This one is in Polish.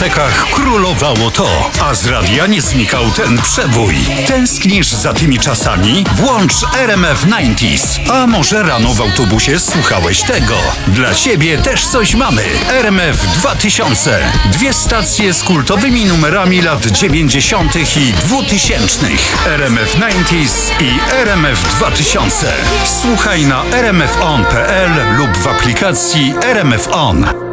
dyskotekach królowało to, a z radia nie znikał ten przebój. Tęsknisz za tymi czasami? Włącz RMF 90s. A może rano w autobusie słuchałeś tego? Dla ciebie też coś mamy. RMF 2000. Dwie stacje z kultowymi numerami lat 90. i 2000. RMF 90s i RMF 2000. Słuchaj na rmfon.pl lub w aplikacji RMF On.